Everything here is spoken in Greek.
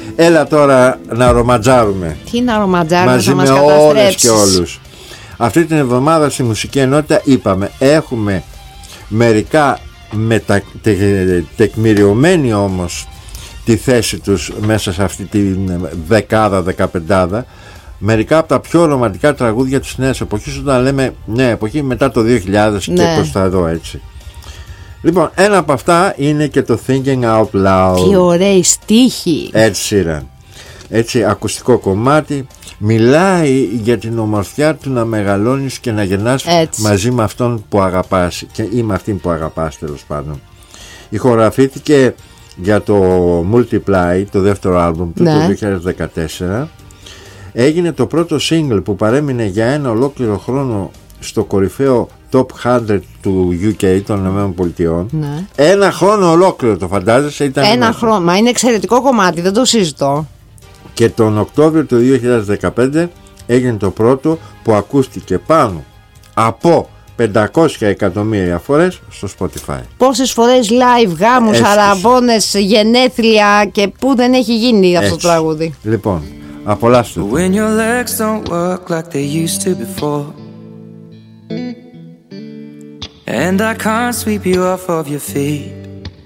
Έλα τώρα να ρομαντζάρουμε. Τι να ρομαντζάρουμε, μαζί με όλες και όλους. Αυτή την εβδομάδα στη Μουσική Ενότητα είπαμε, έχουμε μερικά τεκμηριωμένοι όμως τη θέση τους μέσα σε αυτή τη δεκάδα, δεκαπεντάδα, μερικά από τα πιο ρομαντικά τραγούδια της νέας εποχής, όταν λέμε νέα εποχή μετά το 2000 και προς τα εδώ, έτσι. Λοιπόν, ένα από αυτά είναι και το Thinking Out Loud. Τι ωραίοι στίχοι. Έτσι, ακουστικό κομμάτι. Μιλάει για την ομορφιά του να μεγαλώνεις και να γεννάς μαζί με αυτόν που αγαπάς ή με αυτήν που αγαπάς, τέλος πάντων. Ηχογραφήθηκε για το Multiply, το δεύτερο άλμπουμ του, το 2014. Έγινε το πρώτο single που παρέμεινε για ένα ολόκληρο χρόνο στο κορυφαίο Top 100 του UK, των ΗΠΑ. Ένα χρόνο ολόκληρο, το φαντάζεσαι? Ήταν ένα χρόνο, μα είναι εξαιρετικό κομμάτι, δεν το συζητώ. Και τον Οκτώβριο του 2015 έγινε το πρώτο που ακούστηκε πάνω από 500 εκατομμύρια φορές στο Spotify. Πόσες φορές live, γάμους, αραβώνες, γενέθλια και πού δεν έχει γίνει αυτό το τραγούδι. Λοιπόν, απολαύστε το. When your legs don't work like they used to before, and I can't sweep you off of your feet,